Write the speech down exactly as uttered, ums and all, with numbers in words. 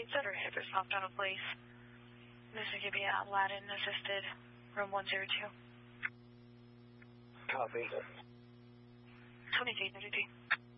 Center hip is popped out of place. This is going to be at Aladdin assisted, room one zero two. Copy. twenty-two thirty-three.